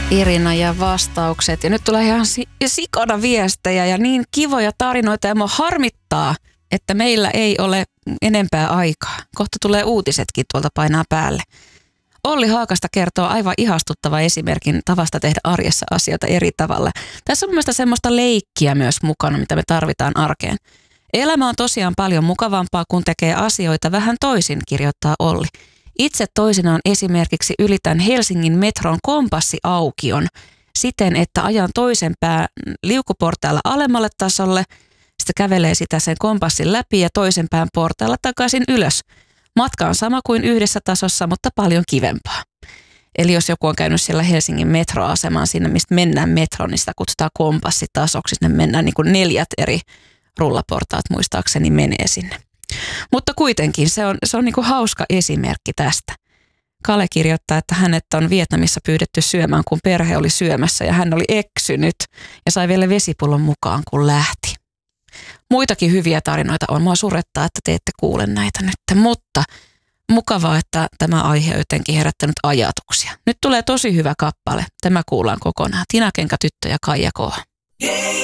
Irina ja vastaukset. Ja nyt tulee ihan sikana viestejä ja niin kivoja tarinoita. Ja mua harmittaa, että meillä ei ole enempää aikaa. Kohta tulee uutisetkin tuolta painaa päälle. Olli Haakasta kertoo aivan ihastuttava esimerkin tavasta tehdä arjessa asioita eri tavalla. Tässä on mun mielestä semmoista leikkiä myös mukana, mitä me tarvitaan arkeen. Elämä on tosiaan paljon mukavampaa, kun tekee asioita vähän toisin, kirjoittaa Olli. Itse toisinaan esimerkiksi ylitän Helsingin metron kompassiaukion siten, että ajan toisen pään liukuportailla alemmalle tasolle, sitten kävelee sitä sen kompassin läpi ja toisen pään portailla takaisin ylös. Matka on sama kuin yhdessä tasossa, mutta paljon kivempaa. Eli jos joku on käynyt siellä Helsingin metroasemaan sinne, mistä mennään metroon, niin sitä kutsutaan kompassitasoksi. Sinne mennään niin kuin 4 eri rullaportaat muistaakseni menee sinne. Mutta kuitenkin se on niin kuin hauska esimerkki tästä. Kale kirjoittaa, että hänet on Vietnamissa pyydetty syömään, kun perhe oli syömässä ja hän oli eksynyt ja sai vielä vesipullon mukaan, kun lähti. Muitakin hyviä tarinoita on. Mua surettaa, että te ette kuule näitä nyt, mutta mukavaa, että tämä aihe on jotenkin herättänyt ajatuksia. Nyt tulee tosi hyvä kappale. Tämä kuullaan kokonaan. Tina Kenkä Tyttö ja Kaija K.